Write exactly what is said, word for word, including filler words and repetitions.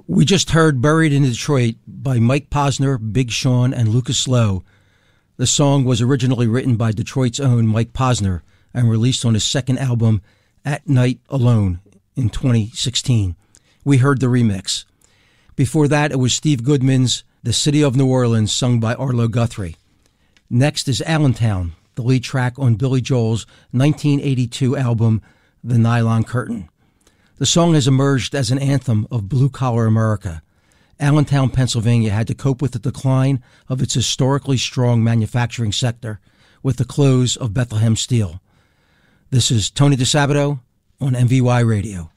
We just heard Buried in Detroit by Mike Posner, Big Sean, and Lucas Lowe. The song was originally written by Detroit's own Mike Posner and released on his second album, At Night Alone, in twenty sixteen. We heard the remix. Before that, it was Steve Goodman's The City of New Orleans, sung by Arlo Guthrie. Next is Allentown, the lead track on Billy Joel's nineteen eighty-two album, The Nylon Curtain. The song has emerged as an anthem of blue-collar America. Allentown, Pennsylvania had to cope with the decline of its historically strong manufacturing sector with the close of Bethlehem Steel. This is Tony DeSabato on M V Y Radio.